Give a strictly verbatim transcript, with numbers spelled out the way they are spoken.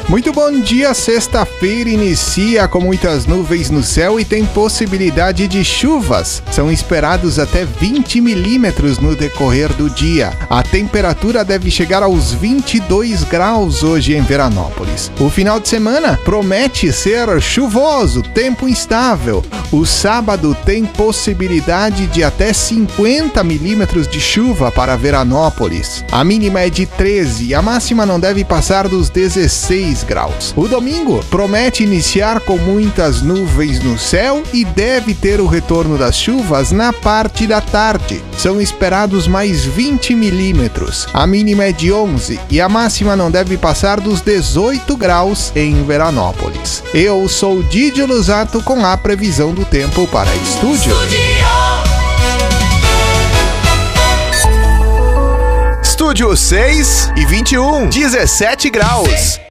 Muito bom dia, sexta-feira inicia com muitas nuvens no céu e tem possibilidade de chuvas. São esperados até vinte milímetros no decorrer do dia. A temperatura deve chegar aos vinte e dois graus hoje em Veranópolis. O final de semana promete ser chuvoso, tempo instável. O sábado tem possibilidade de até cinquenta milímetros de chuva para Veranópolis. A mínima é de treze e a máxima não deve passar dos dezesseis graus. O domingo promete iniciar com muitas nuvens no céu e deve ter o retorno das chuvas na parte da tarde. São esperados mais vinte milímetros. A mínima é de onze e a máxima não deve passar dos dezoito graus em Veranópolis. Eu sou Didio Lusato com a previsão do tempo para Estúdio. Estúdio seis e vinte e um, dezessete graus.